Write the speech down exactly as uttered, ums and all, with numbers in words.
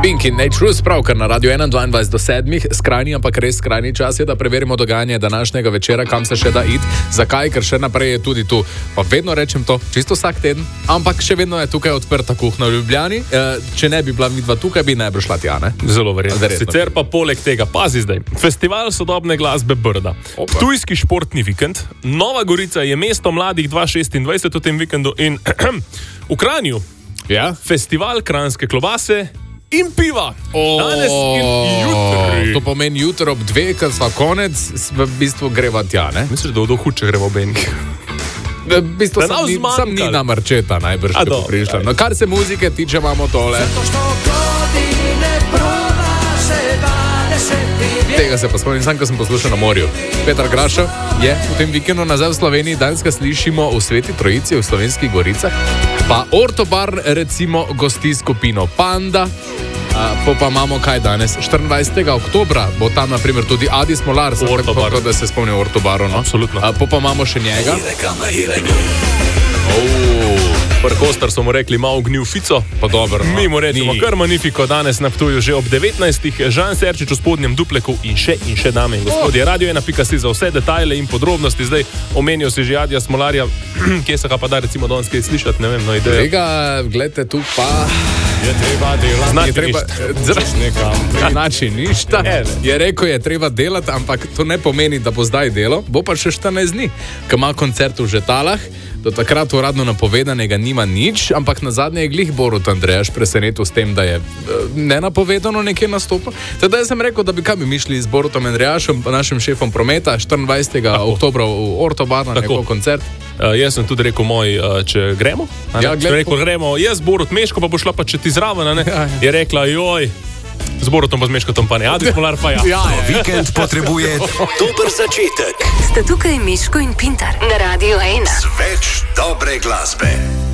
Pink in Nature, pravkar na Radio ena dvaindvajset do sedmih, skrajni, ampak res skrajni čas je, da preverimo dogajanje današnjega večera, kam se še da iti. Zakaj? Ker še naprej je tudi tu. Pa vedno rečem to, čisto vsak teden, ampak še vedno je tukaj odprta kuhna v Ljubljani. E, če ne bi bila midva tukaj, bi najbrž šla tja, ne? Zelo verjetno. Sicer pa poleg tega, pazi zdaj, festival sodobne glasbe Brda, Ptujski športni vikend, Nova Gorica je mesto mladih dva tisoč šestindvajset v tem vikendu in v Kranju, ja? Festival kranjske klobase in piva. Oh, danes in jutri. To pomeni jutro ob dveh, ker sva konec, v bistvu greva tja, ne? Misliš, da bodo huče greva ob enih? V bistvu sam ni, sam ni na marčeta najbrž, če bo prišla. No, kar se muzike tiče, imamo tole. Tega se pa spomnim, sam, ko sem poslušal na morju. Petar Grašo je v tem vikendu nazaj v Sloveniji, danes ga slišimo v Sveti Trojici v Slovenskih Goricah. Pa Ortobar recimo gosti skupino Panda. A, po pa imamo kaj danes? štiriindvajsetega oktobra bo tam na primer tudi Adi Smolar, Ortobar, tako, da se spomnim Ortobaru, no? Absolutno. A, po pa imamo še njega. Prkostar so mu rekli malo gnil fico, pa dobro, no. Mi mu rečemo kar Magnifico, danes na Ptuju že ob devetnajstih, Žan Serčič v spodnjem dupleku in še in še dame in gospodje. Oh. Radio ena pika si za vse detajle in podrobnosti. Zdaj omenijo si že Adija Smolarja, kje se ga pa da recimo danes kaj slišati, ne vem, no ideja. Tega, gledajte tu pa... Je treba delati, znači treba, ništa. Znači ništa. Je rekel, je treba delati, ampak to ne pomeni, da bo zdaj delo, bo pa še štirinajst dni, ko ima koncert v Žetalah. Do takrat uradno napovedanega nima nič, ampak na zadnje je glih Borut Andrejaš presenetil s tem, da je nenapovedano nekje nastopil. Teda jaz sem rekel, da bi kaj bi mišli z Borutom Andrejašem, našim šefom prometa, štiriindvajsetega oktobra v Ortobar na neko koncert. Uh, jaz sem tudi rekel moj, uh, če gremo. Ja, če rekel, gremo, jaz Borut Meško, pa bo šla pa če ti zraven, ne? Ja, ja. Je rekla, joj, z Borutom pa z Meškotom pa ne, Adi Smolar pa ja. Ja, ja. Vikend potrebuje dober začetek. Sta tukaj Miško in Pintar na Radio ena. Z več dobre glasbe.